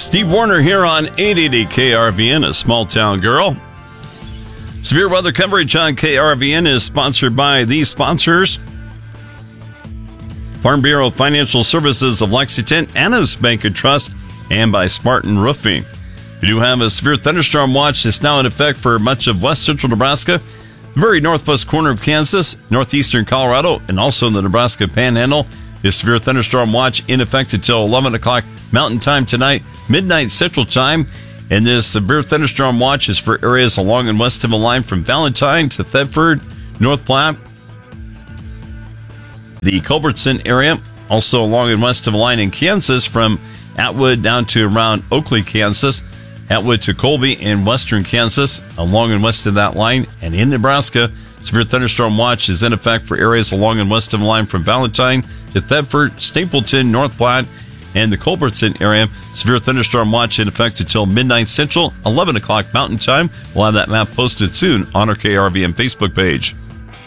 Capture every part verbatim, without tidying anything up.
Steve Warner here on eight eighty K R V N, a small town girl. Severe weather coverage on K R V N is sponsored by these sponsors: Farm Bureau Financial Services of Lexington, Annos Bank and Trust, and by Spartan Roofing. We do have a severe thunderstorm watch that's now in effect for much of west central Nebraska, the very northwest corner of Kansas, northeastern Colorado, and also in the Nebraska Panhandle. This severe thunderstorm watch in effect until eleven o'clock Mountain Time tonight, midnight Central Time. And this severe thunderstorm watch is for areas along and west of the line from Valentine to Thedford, North Platte, the Culbertson area, also along and west of the line in Kansas from Atwood down to around Oakley, Kansas, Atwood to Colby in western Kansas, along and west of that line, and in Nebraska. Severe thunderstorm watch is in effect for areas along and west of the line from Valentine to Thedford, Stapleton, North Platte, and the Culbertson area. Severe thunderstorm watch in effect until midnight Central, eleven o'clock Mountain Time. We'll have that map posted soon on our K R V N Facebook page.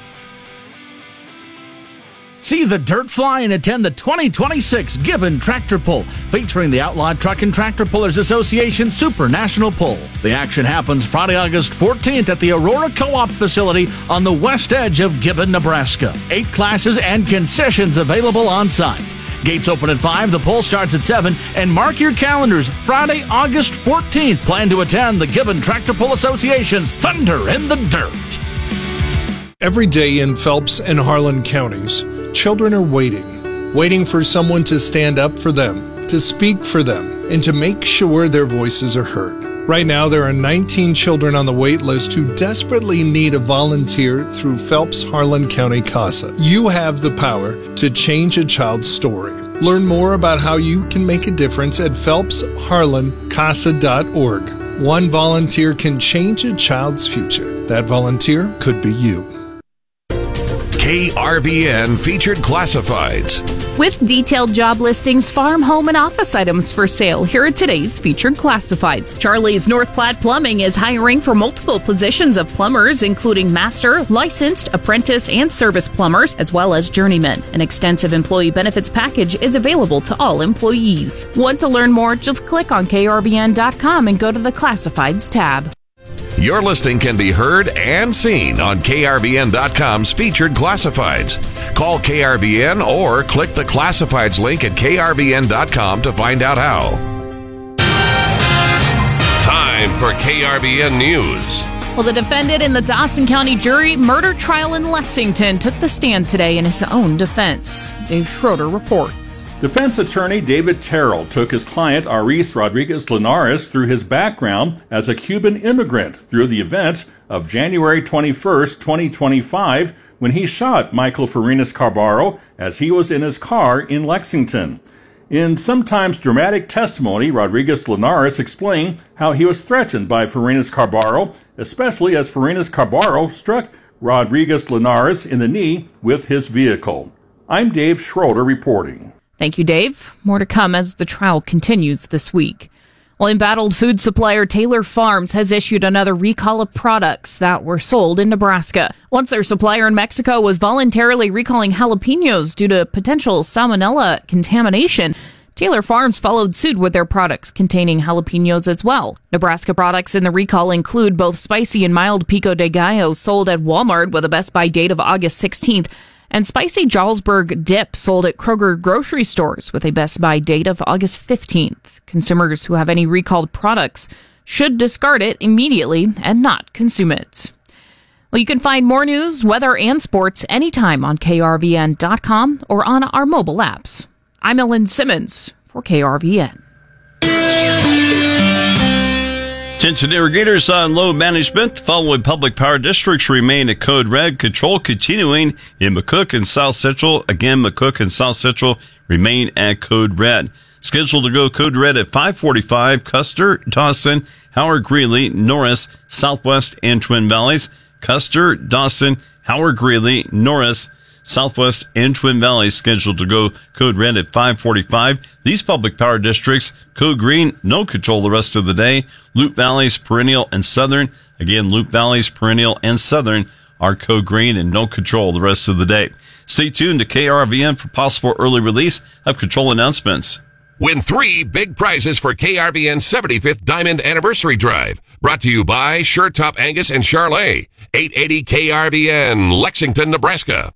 See the dirt fly and attend the twenty twenty-six Gibbon Tractor Pull, featuring the Outlawed Truck and Tractor Pullers Association Super National Pull. The action happens Friday, August fourteenth at the Aurora Co-op facility on the west edge of Gibbon, Nebraska. Eight classes and concessions available on site. Gates open at five, the pull starts at seven, and mark your calendars. Friday, August fourteenth. Plan to attend the Gibbon Tractor Pull Association's Thunder in the Dirt. Every day in Phelps and Harlan counties, children are waiting, waiting for someone to stand up for them, to speak for them, and to make sure their voices are heard. Right now, there are nineteen children on the wait list who desperately need a volunteer through Phelps Harlan County CASA. You have the power to change a child's story. Learn more about how you can make a difference at phelps harlan casa dot org. One volunteer can change a child's future. That volunteer could be you. K R V N Featured Classifieds. With detailed job listings, farm, home, and office items for sale, here are today's featured classifieds. Charlie's North Platte Plumbing is hiring for multiple positions of plumbers, including master, licensed, apprentice, and service plumbers, as well as journeymen. An extensive employee benefits package is available to all employees. Want to learn more? Just click on K R V N dot com and go to the Classifieds tab. Your listing can be heard and seen on K R V N dot com's Featured Classifieds. Call K R V N or click the Classifieds link at K R V N dot com to find out how. Time for K R V N News. Well, the defendant in the Dawson County jury murder trial in Lexington took the stand today in his own defense. Dave Schroeder reports. Defense attorney David Terrell took his client Aris Rodriguez Linares through his background as a Cuban immigrant through the events of January twenty-first, twenty twenty-five, when he shot Michael Farinas Carbaro as he was in his car in Lexington. In sometimes dramatic testimony, Rodriguez Linares explained how he was threatened by Farinas Carbaro, especially as Farinas Carbaro struck Rodriguez Linares in the knee with his vehicle. I'm Dave Schroeder reporting. Thank you, Dave. More to come as the trial continues this week. Well, embattled food supplier Taylor Farms has issued another recall of products that were sold in Nebraska. Once their supplier in Mexico was voluntarily recalling jalapenos due to potential salmonella contamination, Taylor Farms followed suit with their products containing jalapenos as well. Nebraska products in the recall include both spicy and mild pico de gallo sold at Walmart with a Best By date of August sixteenth, and spicy Jarlsberg dip sold at Kroger grocery stores with a Best By date of August fifteenth. Consumers who have any recalled products should discard it immediately and not consume it. Well, you can find more news, weather, and sports anytime on K R V N dot com or on our mobile apps. I'm Ellen Simmons for K R V N. Attention irrigators on load management. The following public power districts remain at code red. Control continuing in McCook and South Central. Again, McCook and South Central remain at code red. Scheduled to go code red at five forty-five. Custer, Dawson, Howard, Greeley, Norris, Southwest, and Twin Valleys. Custer, Dawson, Howard, Greeley, Norris, Southwest, and Twin Valleys scheduled to go code red at five forty-five. These public power districts, code green, no control the rest of the day. Loup Valleys, Perennial, and Southern. Again, Loup Valleys, Perennial, and Southern are code green and no control the rest of the day. Stay tuned to K R V N for possible early release of control announcements. Win three big prizes for K R V N's seventy-fifth Diamond Anniversary Drive. Brought to you by Sure Top Angus and Charlet. eight eighty K R V N, Lexington, Nebraska.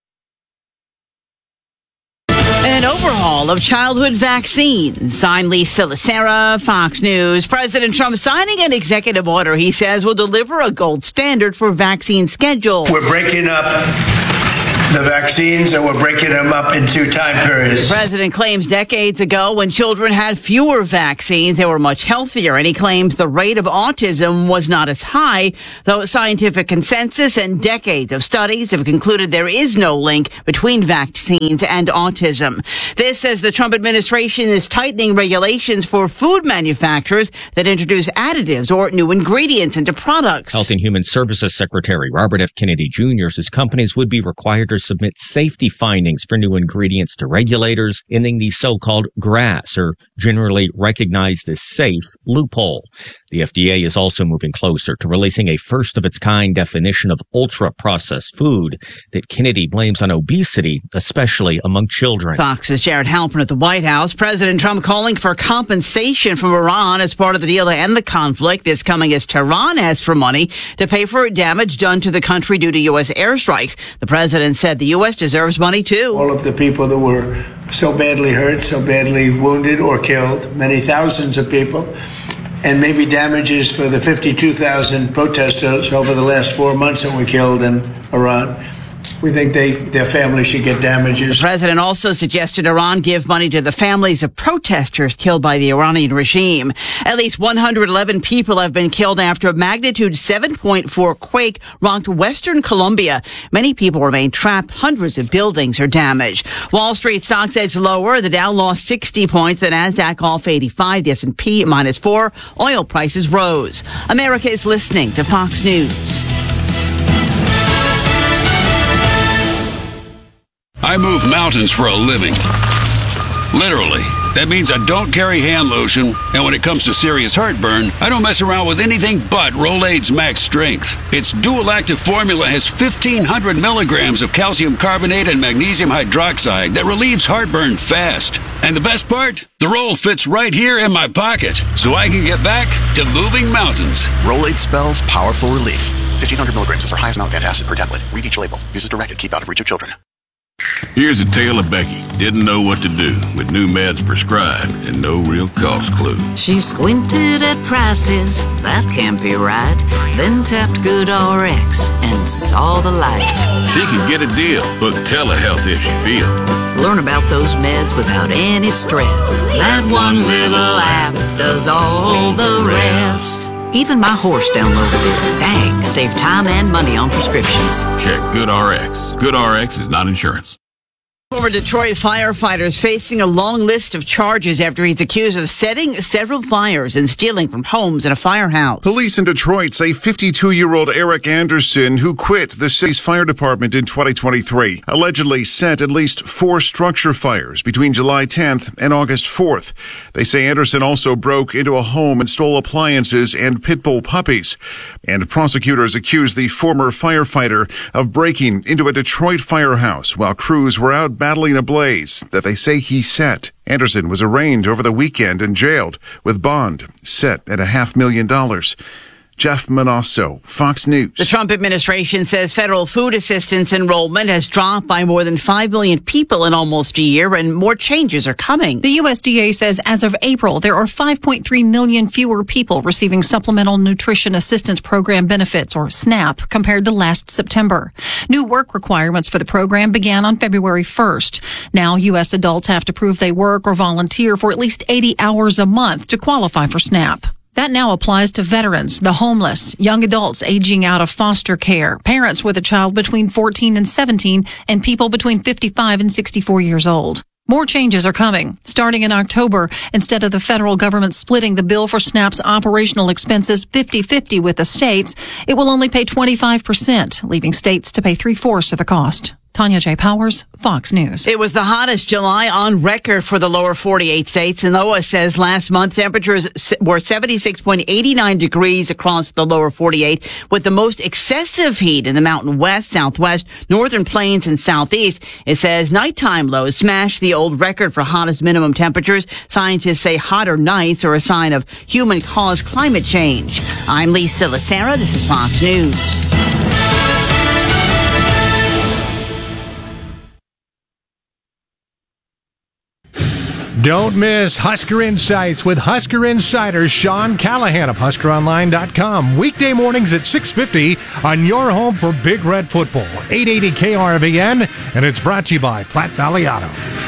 An overhaul of childhood vaccines. I'm Lisa Lacera, Fox News. President Trump signing an executive order he says will deliver a gold standard for vaccine schedules. We're breaking up the vaccines and we're breaking them up into time periods. The president claims decades ago when children had fewer vaccines, they were much healthier. And he claims the rate of autism was not as high, though scientific consensus and decades of studies have concluded there is no link between vaccines and autism. This says the Trump administration is tightening regulations for food manufacturers that introduce additives or new ingredients into products. Health and Human Services Secretary Robert F. Kennedy Junior says companies would be required to submit safety findings for new ingredients to regulators, ending the so-called GRAS, or generally recognized as safe, loophole. The F D A is also moving closer to releasing a first-of-its-kind definition of ultra-processed food that Kennedy blames on obesity, especially among children. Fox's Jared Halpern at the White House. President Trump calling for compensation from Iran as part of the deal to end the conflict. This coming as Tehran asks for money to pay for damage done to the country due to U S airstrikes. The president said the U S deserves money, too. All of the people that were so badly hurt, so badly wounded or killed, many thousands of people, and maybe damages for the fifty-two thousand protesters over the last four months that were killed in Iran. We think they, their families should get damages. The president also suggested Iran give money to the families of protesters killed by the Iranian regime. At least one hundred eleven people have been killed after a magnitude seven point four quake rocked western Colombia. Many people remain trapped. Hundreds of buildings are damaged. Wall Street stocks edged lower. The Dow lost sixty points. The Nasdaq off eighty-five. The S and P minus four. Oil prices rose. America is listening to Fox News. I move mountains for a living. Literally. That means I don't carry hand lotion, and when it comes to serious heartburn, I don't mess around with anything but Rolaids Max Strength. Its dual-active formula has fifteen hundred milligrams of calcium carbonate and magnesium hydroxide that relieves heartburn fast. And the best part? The roll fits right here in my pocket, so I can get back to moving mountains. Rolaids spells powerful relief. fifteen hundred milligrams is our highest amount of antacid per tablet. Read each label. Use as directed. Keep out of reach of children. Here's a tale of Becky. Didn't know what to do with new meds prescribed and no real cost clue. She squinted at prices, that can't be right. Then tapped GoodRx and saw the light. She could get a deal, book telehealth if she feel. Learn about those meds without any stress. That one little app does all the rest. Even my horse downloaded it. Dang, save time and money on prescriptions. Check GoodRx. GoodRx is not insurance. Former Detroit firefighters facing a long list of charges after he's accused of setting several fires and stealing from homes in a firehouse. Police in Detroit say fifty-two-year-old Eric Anderson, who quit the city's fire department in twenty twenty-three, allegedly set at least four structure fires between July tenth and August fourth. They say Anderson also broke into a home and stole appliances and pit bull puppies. And prosecutors accuse the former firefighter of breaking into a Detroit firehouse while crews were out battling a blaze that they say he set. Anderson was arraigned over the weekend and jailed with bond set at a half million dollars. Jeff Manasso, Fox News. The Trump administration says federal food assistance enrollment has dropped by more than five million people in almost a year, and more changes are coming. The U S D A says as of April, there are five point three million fewer people receiving Supplemental Nutrition Assistance Program benefits, or SNAP, compared to last September. New work requirements for the program began on February first. Now, U S adults have to prove they work or volunteer for at least eighty hours a month to qualify for SNAP. That now applies to veterans, the homeless, young adults aging out of foster care, parents with a child between fourteen and seventeen, and people between fifty-five and sixty-four years old. More changes are coming. Starting in October, instead of the federal government splitting the bill for SNAP's operational expenses fifty-fifty with the states, it will only pay twenty-five percent, leaving states to pay three-fourths of the cost. Tanya J. Powers, Fox News. It was the hottest July on record for the lower forty-eight states. And NOAA says last month temperatures were seventy-six point eight nine degrees across the lower forty-eight, with the most excessive heat in the Mountain West, Southwest, Northern Plains, and Southeast. It says nighttime lows smashed the old record for hottest minimum temperatures. Scientists say hotter nights are a sign of human-caused climate change. I'm Lisa Lacera. This is Fox News. Don't miss Husker Insights with Husker Insider Sean Callahan of Husker Online dot com. Weekday mornings at six fifty on your home for Big Red Football. eight eighty K R V N, and it's brought to you by Platte Valley Auto.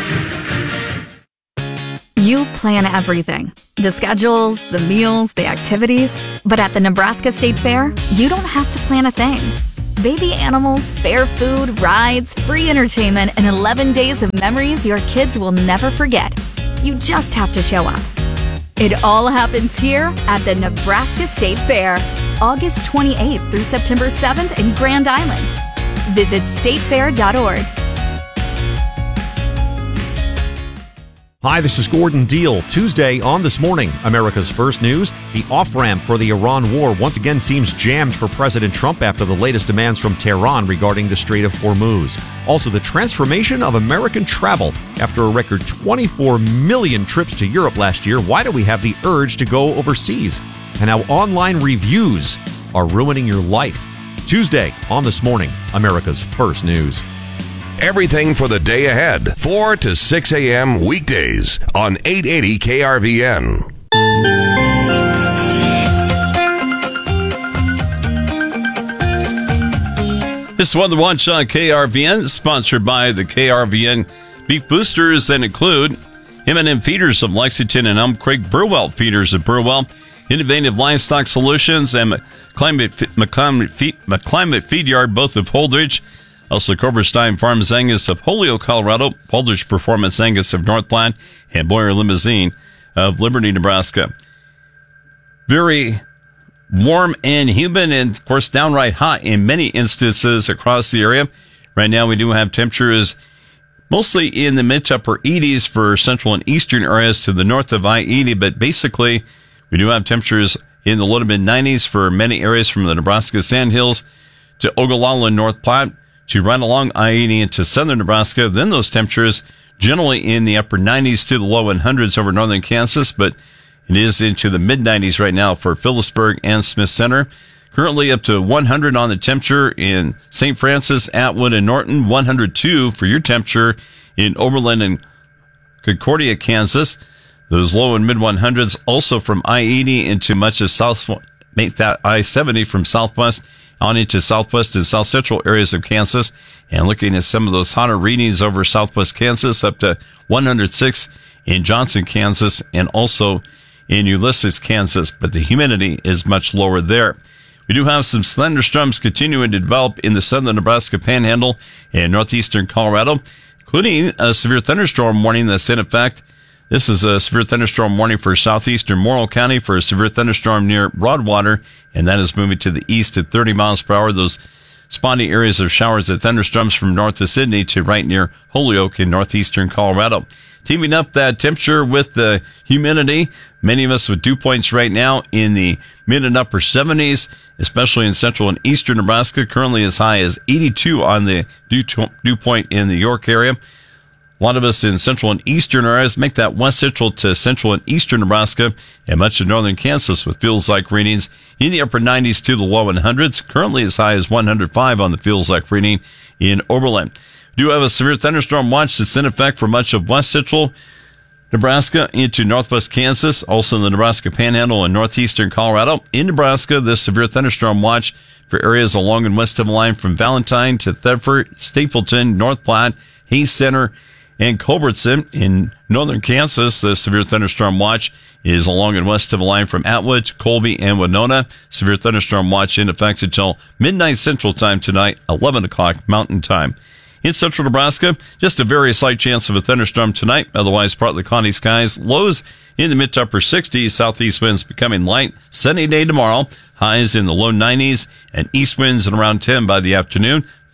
You plan everything. The schedules, the meals, the activities. But at the Nebraska State Fair, you don't have to plan a thing. Baby animals, fair food, rides, free entertainment, and eleven days of memories your kids will never forget. You just have to show up. It all happens here at the Nebraska State Fair, August twenty-eighth through September seventh in Grand Island. Visit state fair dot org. Hi, this is Gordon Deal. Tuesday on This Morning, America's First News. The off-ramp for the Iran war once again seems jammed for President Trump after the latest demands from Tehran regarding the Strait of Hormuz. Also, the transformation of American travel after a record twenty-four million trips to Europe last year. Why do we have the urge to go overseas? And how online reviews are ruining your life. Tuesday on This Morning, America's First News. Everything for the day ahead, four to six a.m. weekdays on eight eighty K R V N. This is Weather Watch on K R V N, sponsored by the K R V N Beef Boosters that include M and M Feeders of Lexington and Elm Creek, Burwell Feeders of Burwell, Innovative Livestock Solutions, and Climate McClimate Feed Yard, both of Holdridge. Also, Coberstein Farms Angus of Holyoke, Colorado, Holdridge Performance Angus of North Platte, and Boyer Limousine of Liberty, Nebraska. Very warm and humid, and of course downright hot in many instances across the area. Right now we do have temperatures mostly in the mid to upper eighties for central and eastern areas to the north of I eighty, but basically we do have temperatures in the low to mid nineties for many areas from the Nebraska Sandhills to Ogallala, North Platte, to right along I eighty into southern Nebraska. Then those temperatures generally in the upper nineties to the low hundreds over northern Kansas, but it is into the mid nineties right now for Phillipsburg and Smith Center. Currently up to one hundred on the temperature in Saint Francis, Atwood, and Norton. one hundred two for your temperature in Oberlin and Concordia, Kansas. Those low and mid hundreds also from I eighty into much of south, make that I seventy from southwest on into southwest and south central areas of Kansas. And looking at some of those hotter readings over southwest Kansas, up to one hundred six in Johnson, Kansas, and also in Ulysses, Kansas. But the humidity is much lower there. We do have some thunderstorms continuing to develop in the southern Nebraska Panhandle and northeastern Colorado, including a severe thunderstorm warning that's in effect. This is a severe thunderstorm warning for southeastern Morrill County for a severe thunderstorm near Broadwater, and that is moving to the east at thirty miles per hour. Those spawning areas of showers and thunderstorms from north of Sidney to right near Holyoke in northeastern Colorado. Teaming up that temperature with the humidity, many of us with dew points right now in the mid and upper seventies, especially in central and eastern Nebraska, currently as high as eighty-two on the dew, dew point in the York area. A lot of us in central and eastern areas make that west central to central and eastern Nebraska and much of northern Kansas with feels like readings in the upper nineties to the low hundreds, currently as high as one hundred five on the feels like reading in Oberlin. We do have a severe thunderstorm watch that's in effect for much of west central Nebraska into northwest Kansas, also in the Nebraska Panhandle and northeastern Colorado. In Nebraska, this severe thunderstorm watch for areas along and west of the line from Valentine to Thedford, Stapleton, North Platte, Hayes Center, and Culbertson. In northern Kansas, the severe thunderstorm watch is along and west of the line from Atwood, Colby, and Winona. Severe thunderstorm watch in effect until midnight Central Time tonight, eleven o'clock Mountain Time. In central Nebraska, just a very slight chance of a thunderstorm tonight. Otherwise, partly cloudy skies. Lows in the mid to upper sixties. Southeast winds becoming light. Sunny day tomorrow. Highs in the low nineties and east winds at around ten by the afternoon.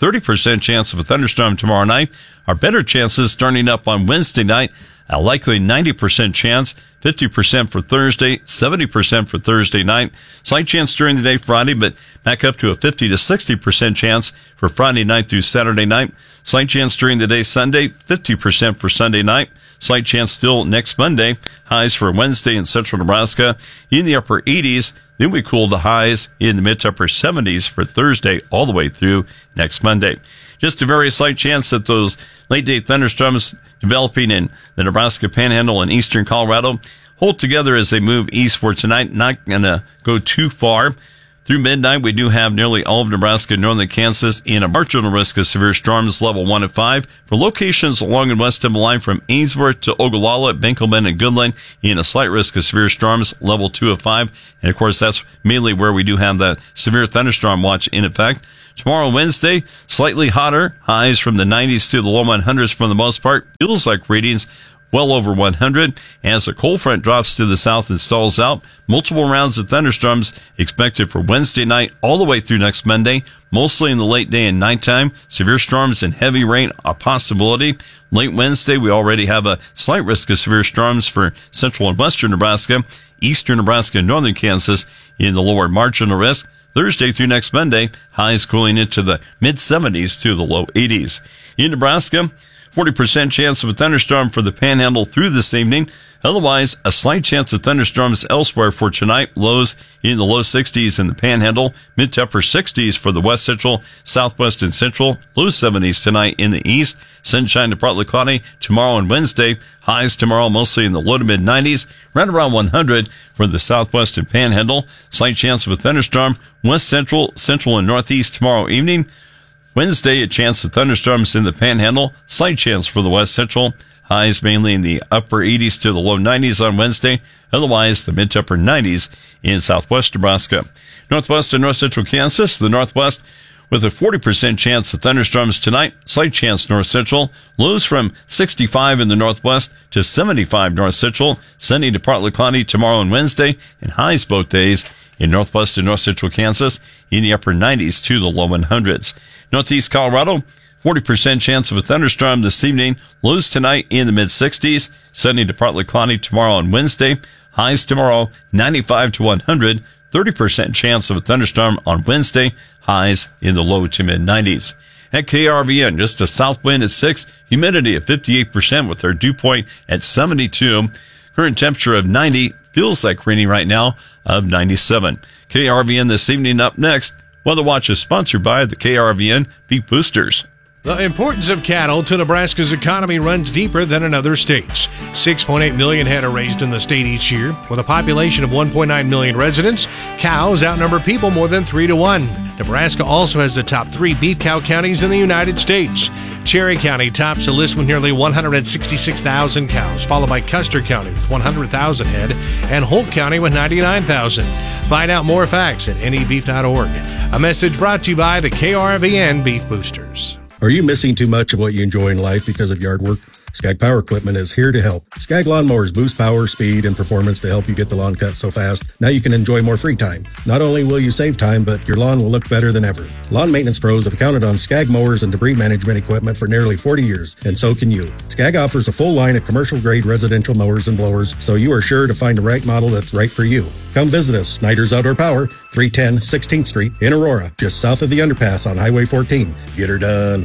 thirty percent chance of a thunderstorm tomorrow night. Our better chances starting up on Wednesday night, a likely ninety percent chance, fifty percent for Thursday, seventy percent for Thursday night. Slight chance during the day Friday, but back up to a fifty to sixty percent chance for Friday night through Saturday night. Slight chance during the day Sunday, fifty percent for Sunday night. Slight chance still next Monday. Highs for Wednesday in central Nebraska in the upper eighties. Then we cool the highs in the mid to upper seventies for Thursday all the way through next Monday. Just a very slight chance that those late day thunderstorms developing in the Nebraska Panhandle and eastern Colorado hold together as they move east for tonight. Not going to go too far. Through midnight, we do have nearly all of Nebraska and northern Kansas in a marginal risk of severe storms, level one and five. For locations along and west of the line from Ainsworth to Ogallala, Benkelman, and Goodland in a slight risk of severe storms, level two of five. And of course, that's mainly where we do have that severe thunderstorm watch in effect. Tomorrow, Wednesday, slightly hotter. Highs from the nineties to the low one hundreds for the most part. Feels like readings well over one hundred. As the cold front drops to the south and stalls out, multiple rounds of thunderstorms expected for Wednesday night all the way through next Monday, mostly in the late day and nighttime. Severe storms and heavy rain a possibility. Late Wednesday, we already have a slight risk of severe storms for central and western Nebraska, eastern Nebraska, and northern Kansas in the lower marginal risk. Thursday through next Monday, highs cooling into the mid seventies to the low eighties. In Nebraska, forty percent chance of a thunderstorm for the Panhandle through this evening. Otherwise, a slight chance of thunderstorms elsewhere for tonight. Lows in the low sixties in the Panhandle, mid to upper sixties for the west central, southwest, and central. Low seventies tonight in the east. Sunshine to partly cloudy tomorrow and Wednesday. Highs tomorrow mostly in the low to mid nineties, right around one hundred for the southwest and Panhandle. Slight chance of a thunderstorm west central, central, and northeast tomorrow evening. Wednesday, a chance of thunderstorms in the Panhandle. Slight chance for the west central. Highs mainly in the upper eighties to the low nineties on Wednesday. Otherwise, the mid to upper nineties in southwest Nebraska. Northwest and north central Kansas, the northwest with a forty percent chance of thunderstorms tonight. Slight chance north central. Lows from sixty-five in the northwest to seventy-five north central. Sunny to partly cloudy tomorrow and Wednesday. And highs both days in northwest and north central Kansas in the upper nineties to the low one hundreds. Northeast Colorado, forty percent chance of a thunderstorm this evening. Lows tonight in the mid sixties. Sunny to partly cloudy tomorrow and Wednesday. Highs tomorrow, ninety-five to one hundred. thirty percent chance of a thunderstorm on Wednesday. Highs in the low to mid nineties. At K R V N, just a south wind at six. Humidity at fifty-eight percent with our dew point at seventy-two. Current temperature of ninety. Feels like raining right now of ninety-seven. K R V N this evening up next. Weather Watch is sponsored by the K R V N Beef Boosters. The importance of cattle to Nebraska's economy runs deeper than in other states. six point eight million head are raised in the state each year. With a population of one point nine million residents, cows outnumber people more than three to one. Nebraska also has the top three beef cow counties in the United States. Cherry County tops the list with nearly one hundred sixty-six thousand cows, followed by Custer County with one hundred thousand head and Holt County with ninety-nine thousand. Find out more facts at N E beef dot org. A message brought to you by the K R V N Beef Boosters. Are you missing too much of what you enjoy in life because of yard work? Skag Power Equipment is here to help. Skag lawnmowers boost power, speed, and performance to help you get the lawn cut so fast. Now you can enjoy more free time. Not only will you save time, but your lawn will look better than ever. Lawn maintenance pros have counted on Skag mowers and debris management equipment for nearly forty years, and so can you. Skag offers a full line of commercial-grade residential mowers and blowers, so you are sure to find the right model that's right for you. Come visit us, Snyder's Outdoor Power, three ten sixteenth Street in Aurora, just south of the underpass on Highway fourteen. Get her done.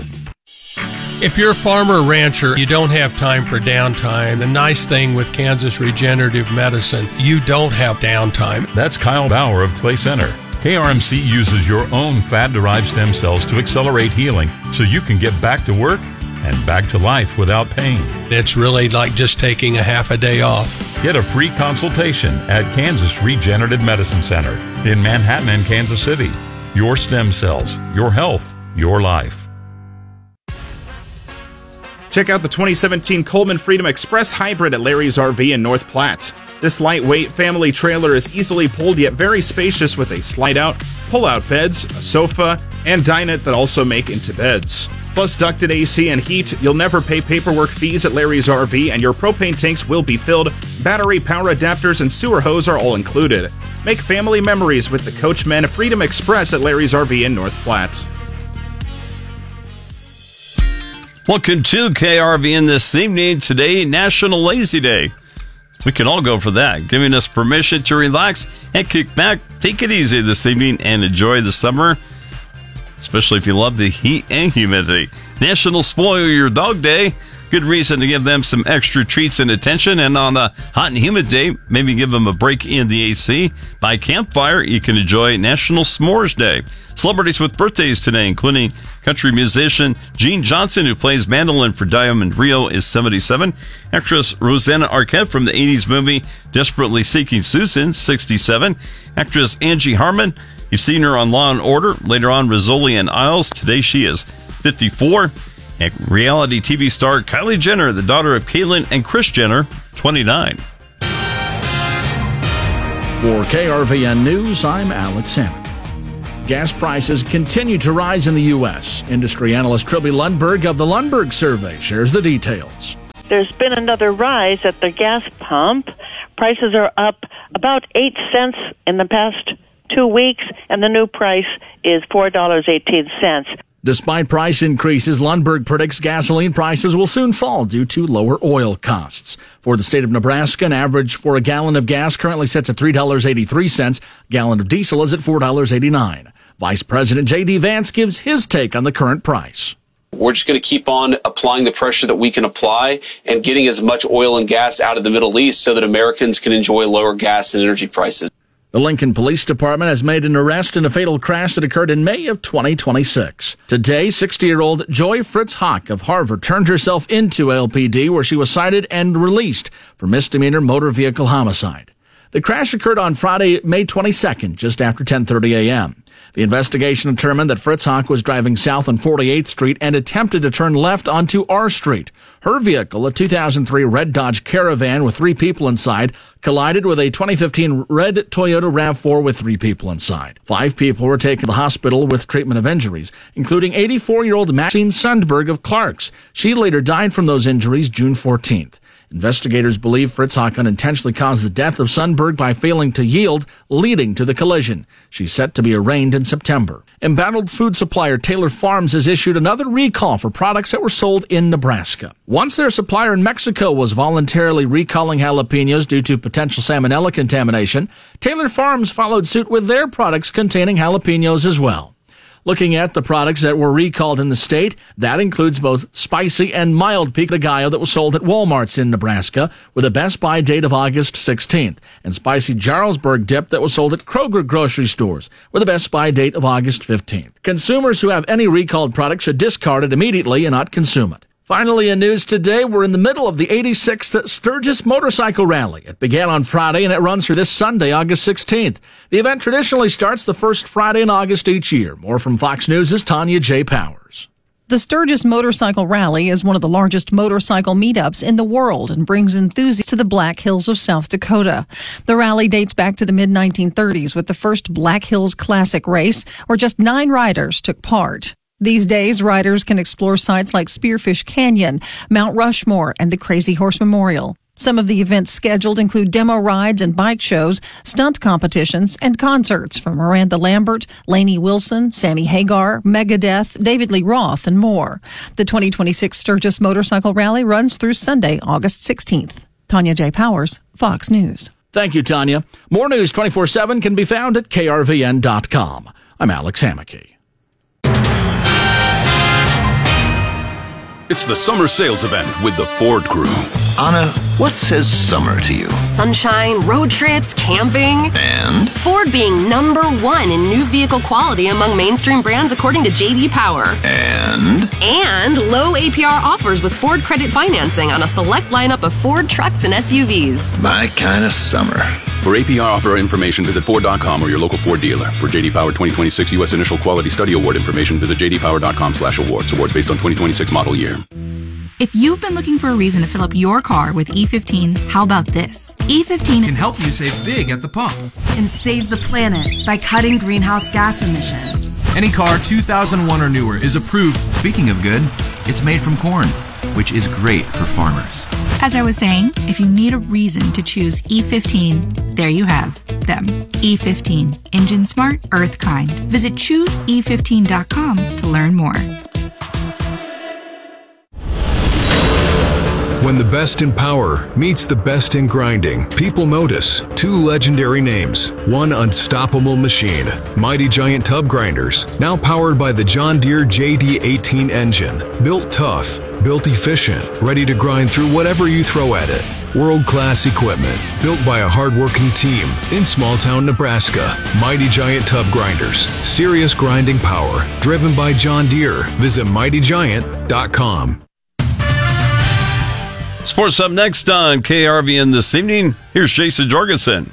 If you're a farmer or rancher, you don't have time for downtime. The nice thing with Kansas Regenerative Medicine, you don't have downtime. That's Kyle Bauer of Clay Center. K R M C uses your own fat-derived stem cells to accelerate healing so you can get back to work and back to life without pain. It's really like just taking a half a day off. Get a free consultation at Kansas Regenerative Medicine Center in Manhattan and Kansas City. Your stem cells, your health, your life. Check out the twenty seventeen Coleman Freedom Express Hybrid at Larry's R V in North Platte. This lightweight family trailer is easily pulled yet very spacious with a slide-out, pull-out beds, a sofa, and dinette that also make into beds. Plus ducted A C and heat, you'll never pay paperwork fees at Larry's R V, and your propane tanks will be filled. Battery, power adapters, and sewer hose are all included. Make family memories with the Coachmen Freedom Express at Larry's R V in North Platte. Welcome to K R V N this evening. Today, National Lazy Day. We can all go for that, giving us permission to relax and kick back, take it easy this evening, and enjoy the summer, especially if you love the heat and humidity. National Spoil Your Dog Day. Good reason to give them some extra treats and attention. And on a hot and humid day, maybe give them a break in the A C. By campfire, you can enjoy National S'mores Day. Celebrities with birthdays today, including country musician Gene Johnson, who plays mandolin for Diamond Rio, is seventy-seven. Actress Rosanna Arquette from the eighties movie Desperately Seeking Susan, sixty-seven. Actress Angie Harmon, you've seen her on Law and Order, later on Rizzoli and Isles. Today she is fifty-four. And reality T V star Kylie Jenner, the daughter of Caitlyn and Kris Jenner, twenty-nine. For K R V N News, I'm Alex Hammond. Gas prices continue to rise in the U S. Industry analyst Trilby Lundberg of the Lundberg Survey shares the details. There's been another rise at the gas pump. Prices are up about eight cents in the past two weeks, and the new price is four dollars and eighteen cents. Despite price increases, Lundberg predicts gasoline prices will soon fall due to lower oil costs. For the state of Nebraska, an average for a gallon of gas currently sits at three dollars and eighty-three cents. A gallon of diesel is at four dollars and eighty-nine cents. Vice President J D. Vance gives his take on the current price. We're just going to keep on applying the pressure that we can apply and getting as much oil and gas out of the Middle East so that Americans can enjoy lower gas and energy prices. The Lincoln Police Department has made an arrest in a fatal crash that occurred in May of twenty twenty-six. Today, sixty-year-old Joy Fritz Hock of Harvard turned herself into L P D, where she was cited and released for misdemeanor motor vehicle homicide. The crash occurred on Friday, May twenty-second, just after ten thirty a.m. The investigation determined that Fritz Hock was driving south on forty-eighth Street and attempted to turn left onto R Street. Her vehicle, a two thousand three red Dodge Caravan with three people inside, collided with a twenty fifteen red Toyota RAV four with three people inside. Five people were taken to the hospital with treatment of injuries, including eighty-four-year-old Maxine Sundberg of Clarks. She later died from those injuries June fourteenth. Investigators believe Fritz Hock unintentionally caused the death of Sundberg by failing to yield, leading to the collision. She's set to be arraigned in September. Embattled food supplier Taylor Farms has issued another recall for products that were sold in Nebraska. Once their supplier in Mexico was voluntarily recalling jalapenos due to potential salmonella contamination, Taylor Farms followed suit with their products containing jalapenos as well. Looking at the products that were recalled in the state, that includes both spicy and mild pico de gallo that was sold at Walmarts in Nebraska with a best by date of August sixteenth, and spicy Jarlsberg dip that was sold at Kroger grocery stores with a best by date of August fifteenth. Consumers who have any recalled product should discard it immediately and not consume it. Finally, in news today, we're in the middle of the eighty-sixth Sturgis Motorcycle Rally. It began on Friday and it runs through this Sunday, August sixteenth. The event traditionally starts the first Friday in August each year. More from Fox News' Tanya J. Powers. The Sturgis Motorcycle Rally is one of the largest motorcycle meetups in the world and brings enthusiasts to the Black Hills of South Dakota. The rally dates back to the mid nineteen thirties with the first Black Hills Classic race, where just nine riders took part. These days, riders can explore sites like Spearfish Canyon, Mount Rushmore, and the Crazy Horse Memorial. Some of the events scheduled include demo rides and bike shows, stunt competitions, and concerts from Miranda Lambert, Lainey Wilson, Sammy Hagar, Megadeth, David Lee Roth, and more. The twenty twenty-six Sturgis Motorcycle Rally runs through Sunday, August sixteenth. Tanya J. Powers, Fox News. Thank you, Tanya. More news twenty-four seven can be found at K R V N dot com. I'm Alex Hammackey. It's the summer sales event with the Ford Crew. Anna, what says summer to you? Sunshine, road trips, camping. And? Ford being number one in new vehicle quality among mainstream brands according to J D Power. And? And low A P R offers with Ford credit financing on a select lineup of Ford trucks and S U Vs. My kind of summer. For A P R offer information, visit Ford dot com or your local Ford dealer. For J D Power twenty twenty-six U S Initial Quality Study Award information, visit J D Power dot com slash awards. Awards based on twenty twenty-six model year. If you've been looking for a reason to fill up your car with E fifteen, how about this? E fifteen can help you save big at the pump and save the planet by cutting greenhouse gas emissions. Any car two thousand one or newer is approved. Speaking of good, it's made from corn, which is great for farmers. As I was saying, if you need a reason to choose E fifteen, there you have them. E fifteen, engine smart, earth kind. Visit choose e fifteen dot com to learn more. When the best in power meets the best in grinding, people notice two legendary names, one unstoppable machine, Mighty Giant Tub Grinders, now powered by the John Deere J D eighteen engine. Built tough, built efficient, ready to grind through whatever you throw at it. World-class equipment, built by a hard-working team in small-town Nebraska. Mighty Giant Tub Grinders, serious grinding power, driven by John Deere. Visit mighty giant dot com. Sports up next on K R V N this evening. Here's Jason Jorgensen.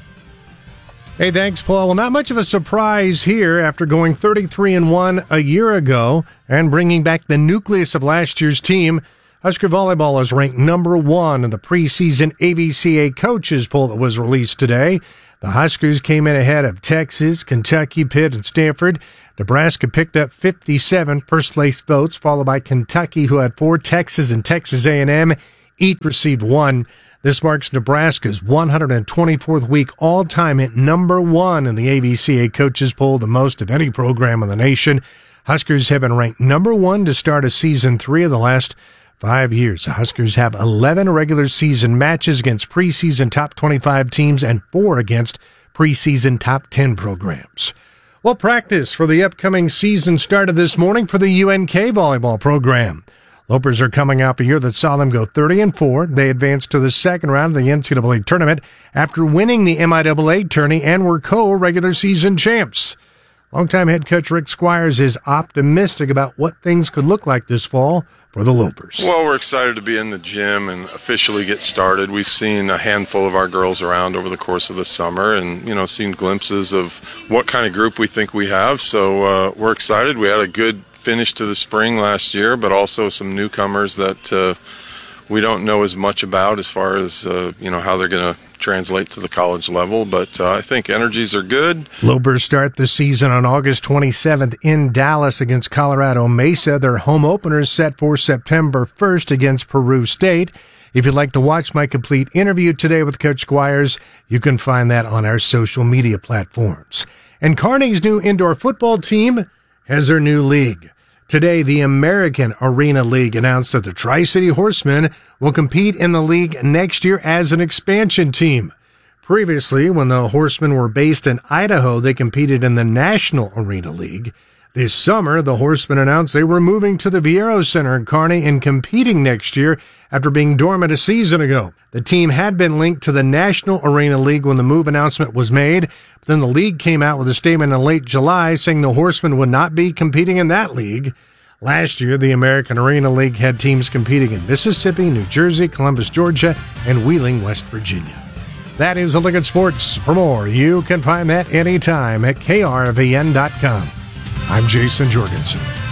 Hey, thanks, Paul. Well, not much of a surprise here after going thirty-three and one a year ago and bringing back the nucleus of last year's team. Husker Volleyball is ranked number one in the preseason A V C A coaches poll that was released today. The Huskers came in ahead of Texas, Kentucky, Pitt, and Stanford. Nebraska picked up fifty-seven first-place votes, followed by Kentucky, who had four. Texas and Texas A and M each received one. This marks Nebraska's one hundred twenty-fourth week all-time at number one in the A V C A coaches poll, the most of any program in the nation. Huskers have been ranked number one to start a season three of the last five years. The Huskers have eleven regular season matches against preseason top twenty-five teams and four against preseason top ten programs. Well, practice for the upcoming season started this morning for the U N K volleyball program. Lopers are coming off a year that saw them go thirty and four. They advanced to the second round of the N C double A tournament after winning the M I double A tourney and were co-regular season champs. Longtime head coach Rick Squires is optimistic about what things could look like this fall for the Lopers. Well, we're excited to be in the gym and officially get started. We've seen a handful of our girls around over the course of the summer and, you know, seen glimpses of what kind of group we think we have. So uh, we're excited. We had a good finish to the spring last year, but also some newcomers that uh, we don't know as much about as far as, uh, you know, how they're going to translate to the college level, but uh, I think energies are good. Lopers start the season on August twenty-seventh in Dallas against Colorado Mesa. Their home opener is set for September first against Peru State. If you'd like to watch my complete interview today with Coach Squires, you can find that on our social media platforms. And Kearney's new indoor football team has their new league. Today, the American Arena League announced that the Tri-City Horsemen will compete in the league next year as an expansion team. Previously, when the Horsemen were based in Idaho, they competed in the National Arena League. This summer, the Horsemen announced they were moving to the Viero Center in Kearney and competing next year after being dormant a season ago. The team had been linked to the National Arena League when the move announcement was made, but then the league came out with a statement in late July saying the Horsemen would not be competing in that league. Last year, the American Arena League had teams competing in Mississippi, New Jersey, Columbus, Georgia, and Wheeling, West Virginia. That is a look at sports. For more, you can find that anytime at K R V N dot com. I'm Jason Jorgensen.